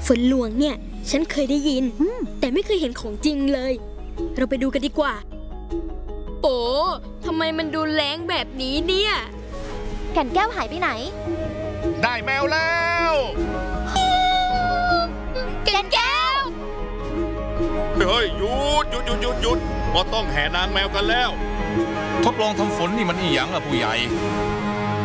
ฝนหลวงเนี่ยฉันเคยได้ยินแต่ไม่เคยเห็นของจริงเลยเราไปดูกันดีกว่าโอ้ทำไมมันดูแรงแบบนี้เนี่ยแก่นแก้วหายไปไหนได้แมวแล้วแก่นแก้วเฮ้ยหยุดก็ต้องแห่นางแมวกันแล้วทดลองทำฝนนี่มันอีหยังล่ะผู้ใหญ่